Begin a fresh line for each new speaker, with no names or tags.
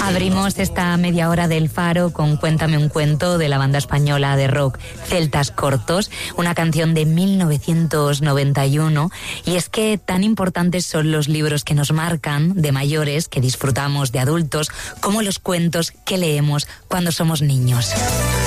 Abrimos esta media hora del Faro con Cuéntame un cuento de la banda española de rock Celtas Cortos, una canción de 1991. Y es que tan importantes son los libros que nos marcan de mayores, que disfrutamos de adultos, como los cuentos que leemos cuando somos niños.